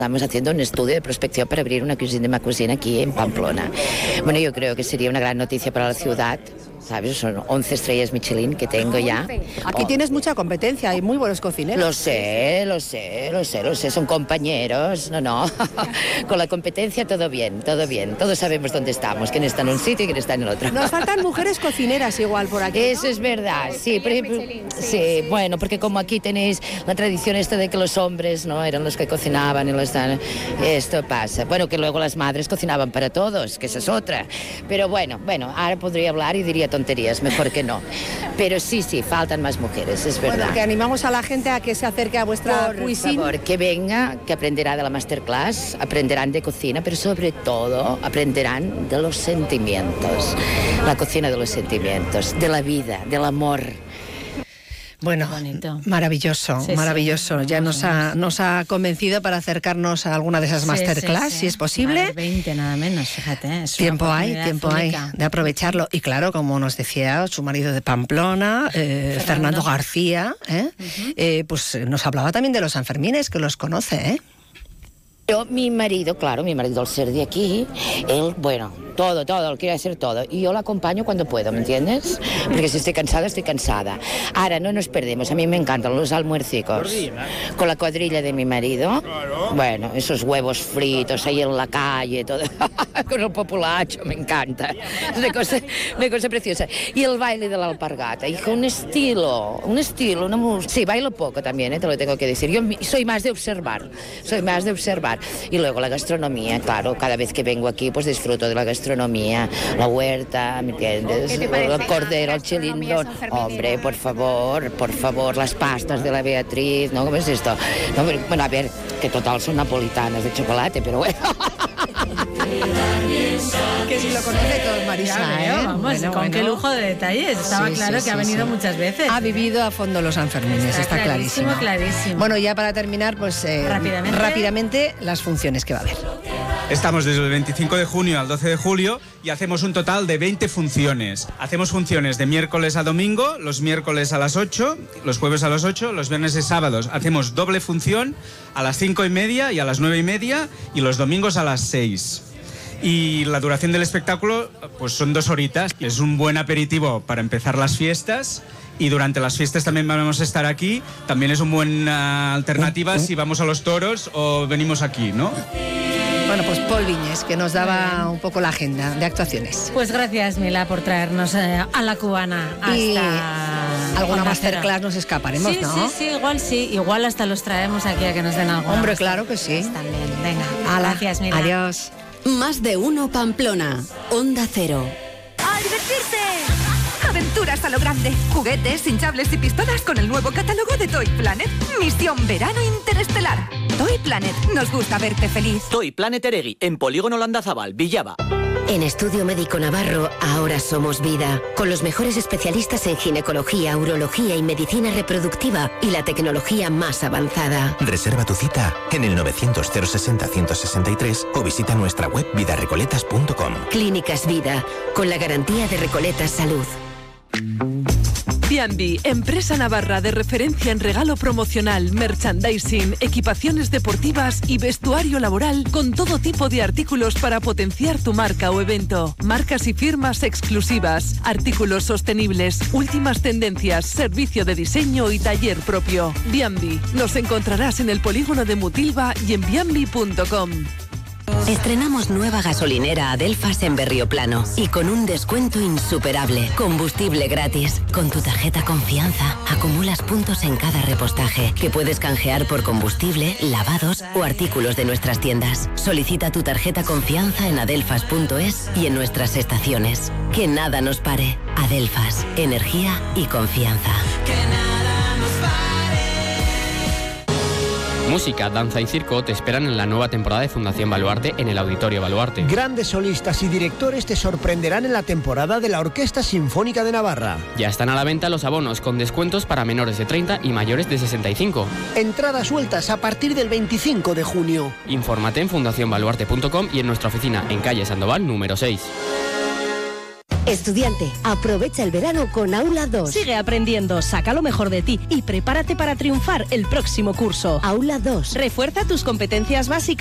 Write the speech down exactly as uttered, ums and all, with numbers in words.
Estamos haciendo un estudio de prospección para abrir una cuisine de ma cocina aquí en Pamplona. Bueno, yo creo que sería una gran noticia para la ciudad. ¿Sabes? Son once estrellas Michelin que tengo ya. Aquí oh. tienes mucha competencia y muy buenos cocineros. Lo sé, lo sé, lo sé, lo sé. Son compañeros. No, no. Con la competencia todo bien, todo bien. Todos sabemos dónde estamos, quién está en un sitio y quién está en el otro. Nos faltan mujeres cocineras igual por aquí, ¿no? Eso es verdad, sí. Por ejemplo, sí, bueno, porque como aquí tenéis la tradición esta de que los hombres no eran los que cocinaban y los dan... Esto pasa. Bueno, que luego las madres cocinaban para todos, que esa es otra. Pero bueno, bueno, ahora podría hablar y diría tonterías, mejor que no. Pero sí, sí, faltan más mujeres, es verdad. Bueno, que animamos a la gente a que se acerque a vuestra cuisine. Por favor, que venga, que aprenderá de la masterclass, aprenderán de cocina, pero sobre todo aprenderán de los sentimientos. La cocina de los sentimientos, de la vida, del amor. Bueno, maravilloso, sí, maravilloso. Sí, ya nos ha, nos ha convencido para acercarnos a alguna de esas sí, masterclass, sí, sí. si es posible. veinte nada menos, fíjate. Es tiempo hay, tiempo única. hay de aprovecharlo. Y claro, como nos decía su marido de Pamplona, eh, Fernando. Fernando García, ¿eh? Uh-huh. eh, pues nos hablaba también de los Sanfermines, que los conoce, ¿eh? Yo, mi marido, claro, mi marido al ser de aquí, él, bueno, todo, todo, lo quiere hacer todo. Y yo la acompaño cuando puedo, ¿me entiendes? Porque si estoy cansada, estoy cansada. Ahora, no nos perdemos, a mí me encantan los almuercicos. Con la cuadrilla de mi marido, bueno, esos huevos fritos ahí en la calle, todo, con el populacho, me encanta. Es una cosa, una cosa preciosa. Y el baile de la alpargata, hijo, un estilo, un estilo, una música. Sí, bailo poco también, ¿eh? Te lo tengo que decir. Yo soy más de observar, soy más de observar. Y luego la gastronomía, claro, cada vez que vengo aquí pues disfruto de la gastronomía, la huerta, ¿me entiendes? El cordero, el chilindrón. Hombre, por favor, por favor, las pastas de la Beatriz, ¿no? ¿Cómo es esto? No, bueno, a ver, que total son napolitanas de chocolate, pero bueno. Que si lo conoce todo Marisa, ya, ¿eh? Vamos, bueno, con bueno. qué lujo de detalles. Estaba sí, claro sí, que sí, ha venido sí. muchas veces. Ha vivido a fondo los Sanfermines, está, está clarísimo. clarísimo. Bueno, ya para terminar, pues eh, rápidamente. rápidamente las funciones que va a haber. Estamos desde el veinticinco de junio al doce de julio y hacemos un total de veinte funciones. Hacemos funciones de miércoles a domingo, los miércoles a las ocho, los jueves a las ocho, los viernes y sábados hacemos doble función a las cinco y media y a las nueve y media y los domingos a las seis. Y la duración del espectáculo pues son dos horitas. Es un buen aperitivo para empezar las fiestas. Y durante las fiestas también vamos a estar aquí. También es una buena alternativa si vamos a los toros o venimos aquí, ¿no? Bueno, pues Paul Viñes, que nos daba un poco la agenda de actuaciones. Pues gracias, Mila, por traernos eh, a la cubana hasta... Y alguna masterclass nos escaparemos, sí, ¿no? Sí, sí, igual sí. Igual hasta los traemos aquí a que nos den algo. Hombre, claro que sí. Pues también, venga. Ala, gracias, Mila. Adiós. Más de uno Pamplona. Onda Cero. ¡A divertirse! Aventuras a lo grande. Juguetes, hinchables y pistolas con el nuevo catálogo de Toy Planet. Misión Verano Interestelar. Toy Planet. Nos gusta verte feliz. Toy Planet Eregui, en Polígono Landazabal, Villaba. En Estudio Médico Navarro, ahora somos vida. Con los mejores especialistas en ginecología, urología y medicina reproductiva y la tecnología más avanzada. Reserva tu cita en el novecientos cero sesenta ciento sesenta y tres o visita nuestra web vida recoletas punto com. Clínicas Vida, con la garantía de Recoletas Salud. Bianbi, empresa navarra de referencia en regalo promocional, merchandising, equipaciones deportivas y vestuario laboral con todo tipo de artículos para potenciar tu marca o evento. Marcas y firmas exclusivas, artículos sostenibles, últimas tendencias, servicio de diseño y taller propio. Bianbi, nos encontrarás en el polígono de Mutilva y en bianbi punto com. Estrenamos nueva gasolinera Adelfas en Berrioplano y con un descuento insuperable. Combustible gratis. Con tu tarjeta Confianza acumulas puntos en cada repostaje que puedes canjear por combustible, lavados o artículos de nuestras tiendas. Solicita tu tarjeta Confianza en adelfas punto es y en nuestras estaciones. Que nada nos pare. Adelfas, energía y confianza. Que nada nos pare. Música, danza y circo te esperan en la nueva temporada de Fundación Baluarte en el Auditorio Baluarte. Grandes solistas y directores te sorprenderán en la temporada de la Orquesta Sinfónica de Navarra. Ya están a la venta los abonos con descuentos para menores de treinta y mayores de sesenta y cinco. Entradas sueltas a partir del veinticinco de junio. Infórmate en fundación baluarte punto com y en nuestra oficina en calle Sandoval número seis. Estudiante, aprovecha el verano con Aula dos. Sigue aprendiendo, saca lo mejor de ti y prepárate para triunfar el próximo curso. Aula dos. Refuerza tus competencias básicas